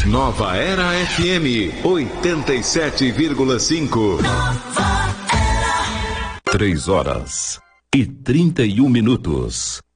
Nova Era FM 87,5. 3 horas e 31 minutos.